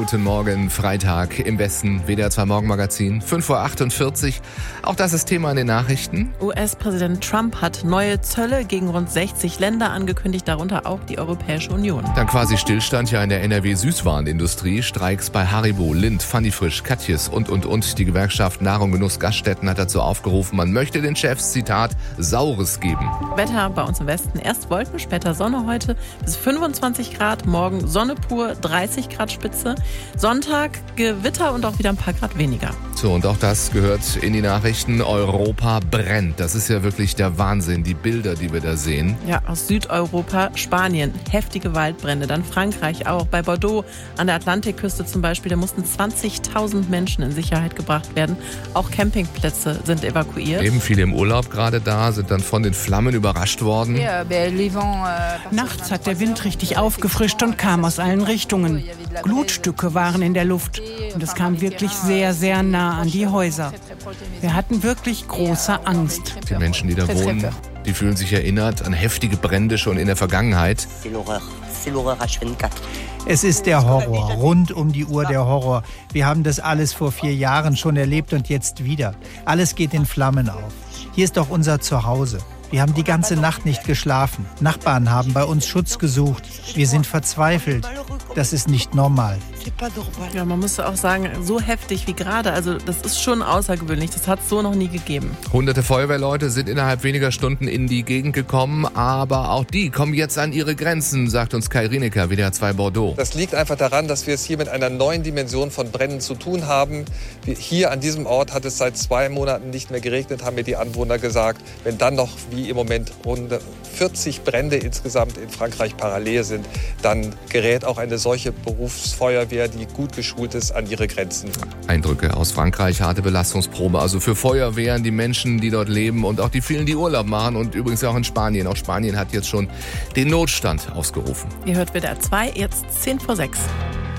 Guten Morgen, Freitag im Westen, WDR 2 Morgenmagazin, 5:48 Uhr. Auch das ist Thema in den Nachrichten. US-Präsident Trump hat neue Zölle gegen rund 60 Länder angekündigt, darunter auch die Europäische Union. Dann quasi Stillstand ja in der NRW-Süßwarenindustrie. Streiks bei Haribo, Lindt, Fanny Frisch, Katjes und. Die Gewerkschaft Nahrung, Genuss, Gaststätten hat dazu aufgerufen, man möchte den Chefs, Zitat, Saures geben. Wetter bei uns im Westen. Erst Wolken, später Sonne heute bis 25 Grad. Morgen Sonne pur, 30 Grad Spitze. Sonntag Gewitter und auch wieder ein paar Grad weniger. So, und auch das gehört in die Nachrichten. Europa brennt. Das ist ja wirklich der Wahnsinn, die Bilder, die wir da sehen. Ja, aus Südeuropa, Spanien, heftige Waldbrände. Dann Frankreich auch. Bei Bordeaux an der Atlantikküste zum Beispiel, da mussten 20.000 Menschen in Sicherheit gebracht werden. Auch Campingplätze sind evakuiert. Eben viele im Urlaub gerade da, sind dann von den Flammen überrascht worden. Nachts hat der Wind richtig aufgefrischt und kam aus allen Richtungen. Glutstücke waren in der Luft und es kam wirklich sehr, sehr nah an die Häuser. Wir hatten wirklich große Angst. Die Menschen, die da wohnen, die fühlen sich erinnert an heftige Brände schon in der Vergangenheit. Es ist der Horror, rund um die Uhr der Horror. Wir haben das alles vor 4 Jahren schon erlebt und jetzt wieder. Alles geht in Flammen auf. Hier ist doch unser Zuhause. Wir haben die ganze Nacht nicht geschlafen. Nachbarn haben bei uns Schutz gesucht. Wir sind verzweifelt. Das ist nicht normal. Ja, man muss auch sagen, so heftig wie gerade, also das ist schon außergewöhnlich, das hat es so noch nie gegeben. Hunderte Feuerwehrleute sind innerhalb weniger Stunden in die Gegend gekommen, aber auch die kommen jetzt an ihre Grenzen, sagt uns Kai Rienecker, WDR 2 Bordeaux. Das liegt einfach daran, dass wir es hier mit einer neuen Dimension von Bränden zu tun haben. Hier an diesem Ort hat es seit 2 Monaten nicht mehr geregnet, haben mir die Anwohner gesagt. Wenn dann noch, wie im Moment, rund 40 Brände insgesamt in Frankreich parallel sind, dann gerät auch eine solche Berufsfeuerwehr, die gut geschult ist, an ihre Grenzen. Eindrücke aus Frankreich, harte Belastungsprobe. Also für Feuerwehren, die Menschen, die dort leben und auch die vielen, die Urlaub machen und übrigens auch in Spanien. Auch Spanien hat jetzt schon den Notstand ausgerufen. Ihr hört WDR 2, jetzt 5:10.